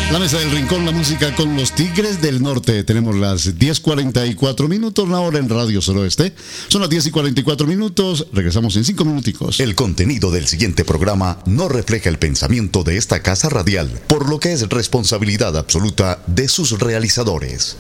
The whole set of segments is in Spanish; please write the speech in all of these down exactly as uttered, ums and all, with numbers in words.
La mesa del rincón, la música con los Tigres del Norte. Tenemos las diez cuarenta y cuatro minutos, la hora en Radio Suroeste. Son las diez y cuarenta y cuatro minutos. Regresamos en cinco minuticos. El contenido del siguiente programa no refleja el pensamiento de esta casa radial, por lo que es responsabilidad absoluta de sus realizadores.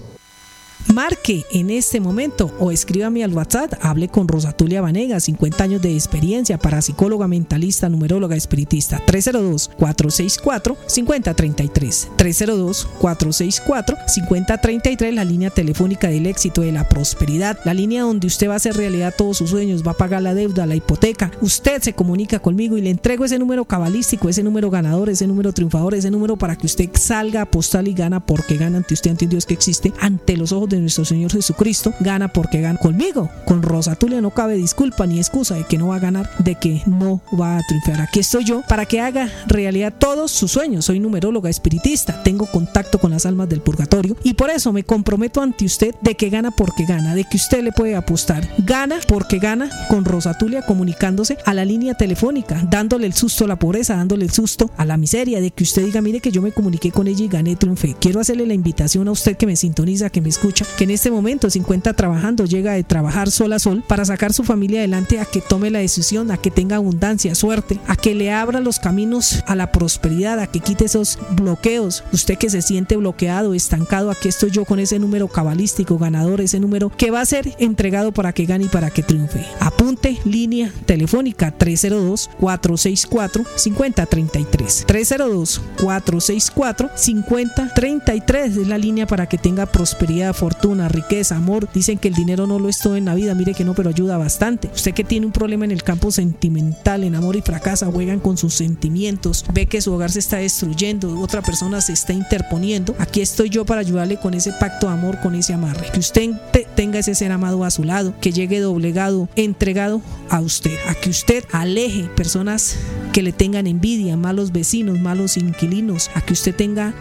Marque en este momento o escríbame al WhatsApp. Hable con Rosatulia Vanegas, cincuenta años de experiencia, parapsicóloga, mentalista, numeróloga, espiritista. tres cero dos, cuatro seis cuatro, cinco cero tres tres. tres cero dos, cuatro seis cuatro, cinco cero tres tres, la línea telefónica del éxito, de la prosperidad, la línea donde usted va a hacer realidad todos sus sueños, va a pagar la deuda, la hipoteca. Usted se comunica conmigo y le entrego ese número cabalístico, ese número ganador, ese número triunfador, ese número para que usted salga a apostar y gana porque gana ante usted, ante un Dios que existe, ante los ojos de nuestro Señor Jesucristo. Gana porque gana conmigo. Con Rosatulia no cabe disculpa ni excusa de que no va a ganar, de que no va a triunfar. Aquí estoy yo para que haga realidad todos sus sueños. Soy numeróloga, espiritista, tengo contacto con las almas del purgatorio y por eso me comprometo ante usted de que gana porque gana, de que usted le puede apostar. Gana porque gana con Rosatulia, comunicándose a la línea telefónica, dándole el susto a la pobreza, dándole el susto a la miseria, de que usted diga, mire que yo me comuniqué con ella y gané, triunfé. Quiero hacerle la invitación a usted que me sintoniza, que me escucha, que en este momento se encuentra trabajando, llega de trabajar sol a sol para sacar su familia adelante, a que tome la decisión, a que tenga abundancia, suerte, a que le abra los caminos a la prosperidad, a que quite esos bloqueos. Usted que se siente bloqueado, estancado, aquí estoy yo con ese número cabalístico ganador, ese número que va a ser entregado para que gane y para que triunfe. Apunte, línea telefónica tres cero dos, cuatro seis cuatro, cinco cero tres tres. tres cero dos, cuatro seis cuatro, cinco cero tres tres es la línea para que tenga prosperidad, fortuna, riqueza, amor. Dicen que el dinero no lo es todo en la vida, mire que no, pero ayuda bastante. Usted que tiene un problema en el campo sentimental, en amor y fracasa, juegan con sus sentimientos, ve que su hogar se está destruyendo, otra persona se está interponiendo, aquí estoy yo para ayudarle con ese pacto de amor, con ese amarre, que usted te, tenga ese ser amado a su lado, que llegue doblegado, entregado a usted, a que usted aleje personas que le tengan envidia, malos vecinos, malos inquilinos, a que usted tenga